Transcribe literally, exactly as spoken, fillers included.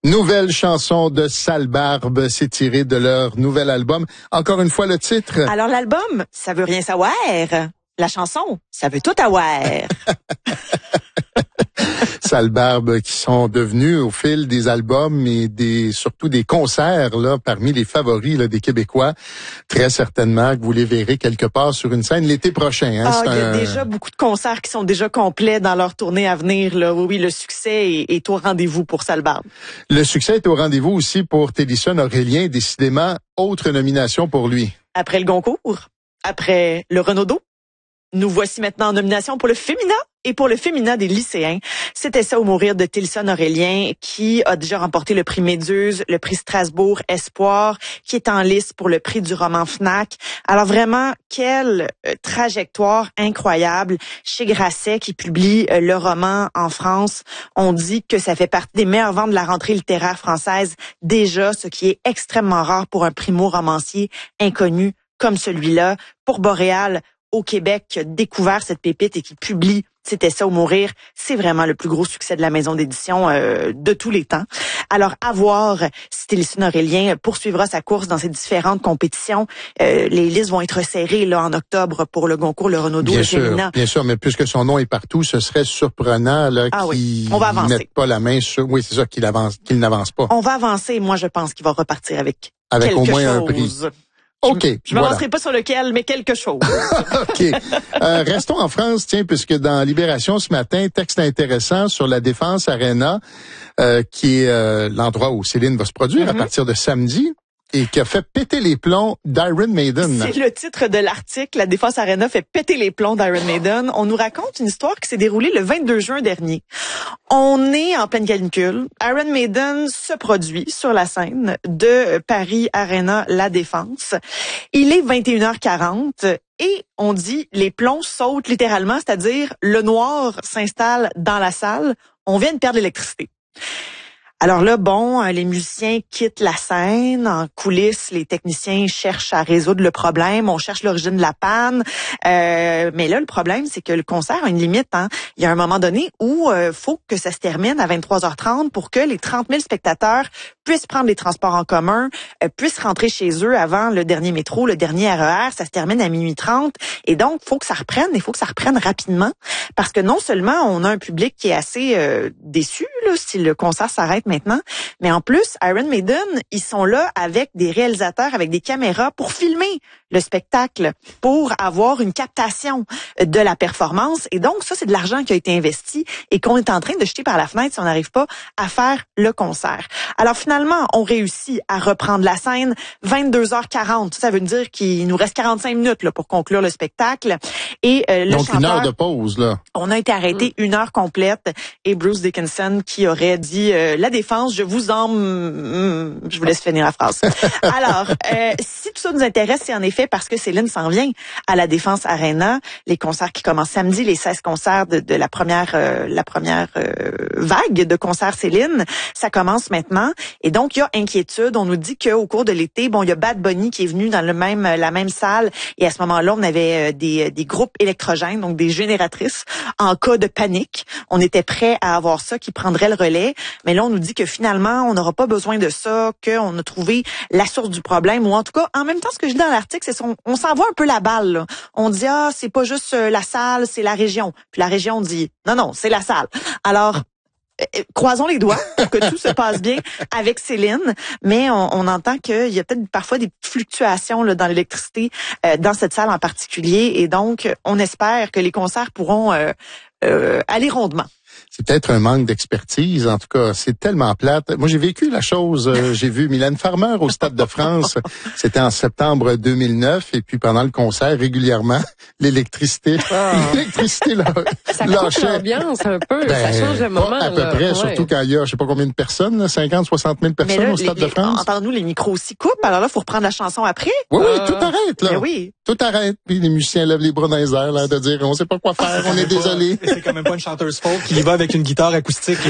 Nouvelle chanson de Sale Barbe, c'est tiré de leur nouvel album. Encore une fois, le titre. Alors, l'album, ça veut rien savoir. La chanson, ça veut tout avoir. Sale Barbe qui sont devenus au fil des albums et des surtout des concerts là parmi les favoris là, des Québécois. Très certainement que vous les verrez quelque part sur une scène l'été prochain. Hein, ah, c'est il y a un... déjà beaucoup de concerts qui sont déjà complets dans leur tournée à venir. Là. Oui, oui, le succès est, est au rendez-vous pour Sale Barbe. Le succès est au rendez-vous aussi pour Télésphone Aurélien. Décidément, autre nomination pour lui. Après le Goncourt, après le Renaudot, nous voici maintenant en nomination pour le féminin et pour le féminin des lycéens. C'était ça au mourir de Télésphone Aurélien, qui a déjà remporté le prix Méduse, le prix Strasbourg Espoir, qui est en lice pour le prix du roman Fnac. Alors vraiment, quelle euh, trajectoire incroyable chez Grasset, qui publie euh, le roman en France. On dit que ça fait partie des meilleures ventes de la rentrée littéraire française déjà, ce qui est extrêmement rare pour un primo-romancier inconnu comme celui-là. Pour Boréal, au Québec, qui a découvert cette pépite et qui publie C'était ça au mourir, c'est vraiment le plus gros succès de la maison d'édition euh, de tous les temps. Alors, à voir si Télésphone Aurélien poursuivra sa course dans ces différentes compétitions. Euh, les listes vont être serrées là en octobre pour le Goncourt, le Renaudot, bien le sûr, féminin. Bien sûr, mais puisque son nom est partout, ce serait surprenant là, ah qu'il oui. On va avancer. mette pas la main sur... Oui, c'est ça, qu'il avance, qu'il n'avance pas. On va avancer. Moi, je pense qu'il va repartir avec, avec quelque au moins chose. un prix. OK. Je ne m'avancerai pas sur lequel, mais quelque chose. OK. Euh, restons en France, tiens, puisque dans Libération ce matin, texte intéressant sur la Défense Arena, euh, qui est euh, l'endroit où Céline va se produire mm-hmm. à partir de samedi. Et qui a fait péter les plombs d'Iron Maiden. C'est le titre de l'article. La Défense Arena fait péter les plombs d'Iron Maiden. On nous raconte une histoire qui s'est déroulée le vingt-deux juin dernier. On est en pleine canicule. Iron Maiden se produit sur la scène de Paris Arena La Défense. Il est vingt et une heures quarante et on dit les plombs sautent littéralement, c'est-à-dire le noir s'installe dans la salle. On vient de perdre l'électricité. Alors là, bon, les musiciens quittent la scène. En coulisses, les techniciens cherchent à résoudre le problème. On cherche l'origine de la panne. Euh, mais là, le problème, c'est que le concert a une limite. Hein. Il y a un moment donné où il euh, faut que ça se termine à vingt-trois heures trente pour que les trente mille spectateurs puissent prendre les transports en commun, euh, puissent rentrer chez eux avant le dernier métro, le dernier R E R. Ça se termine à minuit trente. Et donc, il faut que ça reprenne. Il faut que ça reprenne rapidement. Parce que non seulement on a un public qui est assez euh, déçu là, si le concert s'arrête maintenant. Mais en plus, Iron Maiden, ils sont là avec des réalisateurs, avec des caméras pour filmer le spectacle, pour avoir une captation de la performance. Et donc, ça, c'est de l'argent qui a été investi et qu'on est en train de jeter par la fenêtre si on n'arrive pas à faire le concert. Alors finalement, on réussit à reprendre la scène vingt-deux heures quarante. Ça veut dire qu'il nous reste quarante-cinq minutes là, pour conclure le spectacle. Et euh, le Donc, chanteur, une heure de pause, là. On a été arrêté une heure complète. Et Bruce Dickinson qui aurait dit euh, la défense, je vous en... Je vous laisse finir la phrase. Alors, euh, si tout ça nous intéresse, c'est en effet parce que Céline s'en vient à la Défense Arena. Les concerts qui commencent samedi, les seize concerts de, de la première euh, la première euh, vague de concerts Céline, ça commence maintenant. Et donc, il y a inquiétude. On nous dit qu'au cours de l'été, bon, il y a Bad Bunny qui est venu dans le même la même salle. Et à ce moment-là, on avait des, des groupes électrogènes, donc des génératrices, en cas de panique. On était prêt à avoir ça qui prendrait le relais. Mais là, on nous dit que finalement, on n'aura pas besoin de ça, qu'on a trouvé la source du problème. Ou en tout cas, en même temps, ce que je dis dans l'article, c'est qu'on on s'envoie un peu la balle. Là. On dit, ah, c'est pas juste la salle, c'est la région. Puis la région dit, non, non, c'est la salle. Alors, euh, croisons les doigts pour que tout se passe bien avec Céline. Mais on, on entend qu'il y a peut-être parfois des fluctuations là, dans l'électricité euh, dans cette salle en particulier. Et donc, on espère que les concerts pourront euh, euh, aller rondement. C'est peut-être un manque d'expertise. En tout cas, c'est tellement plate. Moi, j'ai vécu la chose. Euh, j'ai vu Mylène Farmer au Stade de France. C'était en septembre deux mille neuf. Et puis, pendant le concert, régulièrement, l'électricité, ah. l'électricité là, ça coupe l'ambiance un peu. Ben, ça change le moment. À peu là. près, ouais. Surtout quand il y a, je sais pas combien de personnes, cinquante, soixante mille personnes là, au Stade les, de France. Entendons-nous, les micros aussi coupent. Alors là, il faut reprendre la chanson après. Oui, oui, euh... tout arrête, là. Mais oui. Tout arrête. Puis les musiciens lèvent les bras dans les airs, là, de dire, on sait pas quoi faire, on est désolé. C'est quand même pas une chanteuse folk qui y va avec une guitare acoustique.